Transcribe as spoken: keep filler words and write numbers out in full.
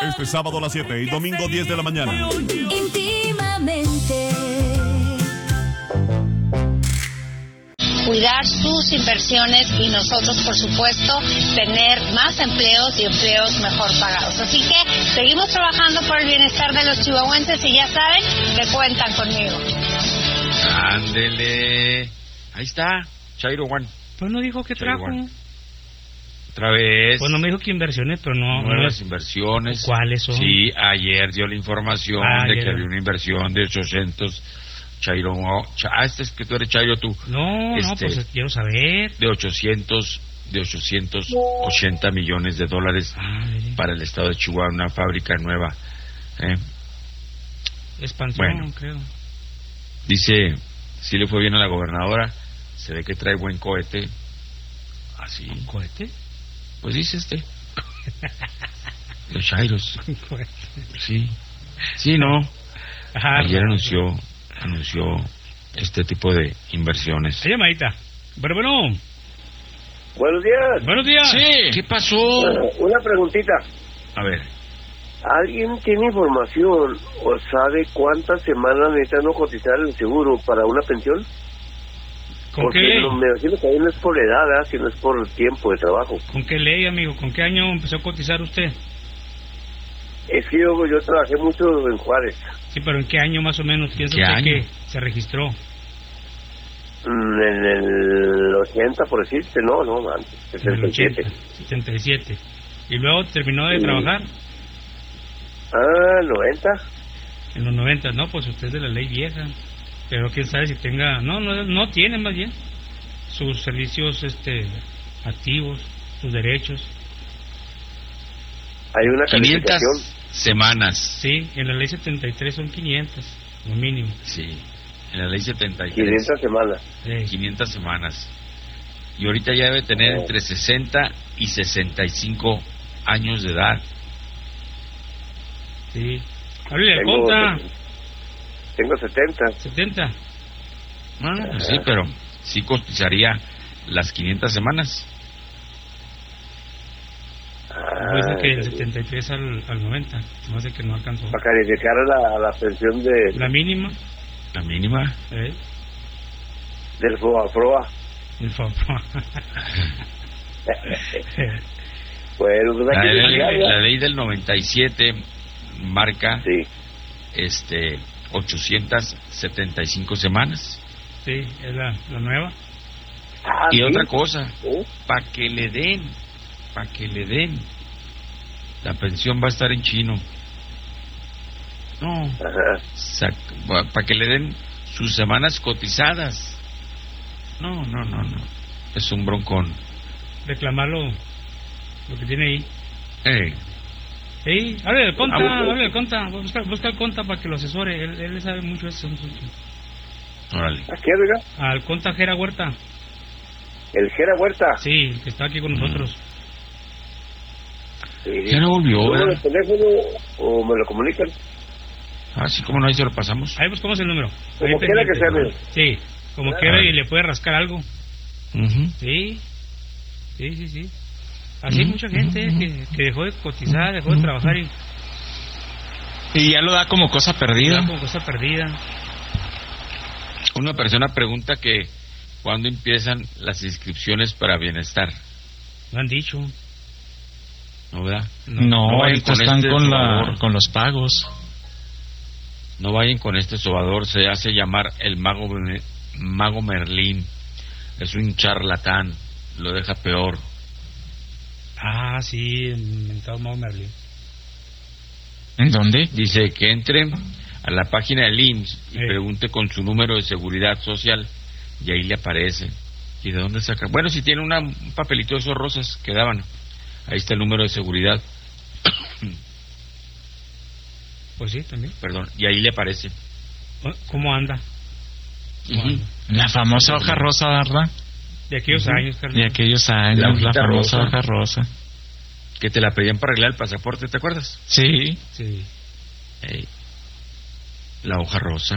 Este sábado a las siete y domingo diez de la mañana. Íntimamente. Cuidar sus inversiones y nosotros, por supuesto, tener más empleos y empleos mejor pagados. Así que seguimos trabajando por el bienestar de los chihuahuenses y ya saben que cuentan conmigo. Ándele. Ahí está, Chairo One. Pues no dijo que trajo. Otra vez. Pues no me dijo que inversiones, pero no. Nuevas no inversiones. ¿Cuáles son? Sí, ayer dio la información ah, de ayer. que había una inversión de ochocientos. Chairo. Ah, este es que tú eres Chairo tú. No, este, no, pues quiero saber. De ochocientos, de ochocientos ochenta millones de dólares ah, para el estado de Chihuahua, una fábrica nueva. ¿eh? Expansión, bueno, creo. Dice, sí le fue bien a la gobernadora. Se ve que trae buen cohete. Así. ¿Un cohete? Pues dice este. Los Chairos. Sí. Sí, no. Ajá, ayer no, anunció no. anunció este tipo de inversiones. Hay llamadita. Pero bueno. Buenos días. Buenos días. Sí. ¿Qué pasó? Uh, una preguntita. A ver. ¿Alguien tiene información o sabe cuántas semanas necesitan no cotizar el seguro para una pensión? ¿Con Porque qué ley? No, me imagino que ahí no es por edad, ¿eh? Sino es por tiempo de trabajo. ¿Con qué ley, amigo? ¿Con qué año empezó a cotizar usted? Es que yo, yo trabajé mucho en Juárez. Sí, pero ¿en qué año más o menos piensa usted año? que se registró? En el ochenta, por decirte, no, no, antes, setenta y siete. setenta y siete. ¿Y luego terminó de sí. trabajar? Ah, noventa. En los noventa, no, pues usted es de la ley vieja. Pero quién sabe si tenga... No, no, no tiene más bien sus servicios este activos, sus derechos. Hay una quinientas semanas. Sí, en la ley setenta y tres son quinientas, lo mínimo. Sí, en la ley setenta y tres. quinientas semanas. Sí. quinientas semanas. Y ahorita ya debe tener oh. entre sesenta y sesenta y cinco años de edad. Sí. Ábrele la conta. Tengo setenta. ¿setenta? Bueno, pues sí, pero sí cotizaría las quinientas semanas. Ah, dice que del setenta y tres al, al noventa. No sé que no alcanzó. Para calificar la, la pensión de... ¿La mínima? La mínima. ¿Eh? Del FOBAPROA. Del FOBAPROA. Bueno, pues la, ley, la ley del noventa y siete marca sí. este ochocientas setenta y cinco semanas. Sí, es la, la nueva. Ah, y ¿sí? otra cosa, ¿Oh? para que le den, para que le den, la pensión va a estar en chino. No, para que le den sus semanas cotizadas. No, no, no, no. Es un broncón. Reclamarlo, lo que tiene ahí. Eh. Sí, hable del conta, hable del conta, busca, busca el conta para que lo asesore, él, él sabe mucho de eso. Órale. ¿A qué, oiga? Al conta Jera Huerta. ¿El Jera Huerta? Sí, que está aquí con nosotros. Sí. Ya no volvió, ¿Número de teléfono o me lo comunican? Ah, sí, como no, ahí se lo pasamos. Ahí buscamos el número. Como quiera que sea, ¿no? Sí, como ah, quiera y le puede rascar algo. Uh-huh. Sí, sí, sí, sí. Así hay mucha gente uh-huh. que, que dejó de cotizar, dejó de trabajar y... Y ya lo da como cosa perdida. Da como cosa perdida. Una persona pregunta que ¿cuándo empiezan las inscripciones para bienestar? Lo han dicho. ¿No, verdad? No, no, no ahorita con están este con, la, con los pagos. No vayan con este sobador, se hace llamar el mago, mago Merlín. Es un charlatán, lo deja peor. Ah, sí, el inventado mago Merlín. ¿En dónde? Dice que entre a la página del I M S S y eh. pregunte con su número de seguridad social y ahí le aparece. ¿Y de dónde saca? Bueno, si tiene una, un papelito de esos rosas que daban, ahí está el número de seguridad. Pues sí, también. Perdón, y ahí le aparece. ¿Cómo anda? ¿Cómo anda? La famosa hoja rosa, ¿verdad? De aquellos uh-huh. años, Carlos. De aquellos años, la, la famosa rosa. hoja rosa. Que te la pedían para arreglar el pasaporte, ¿te acuerdas? Sí. Sí. Hey. La hoja rosa.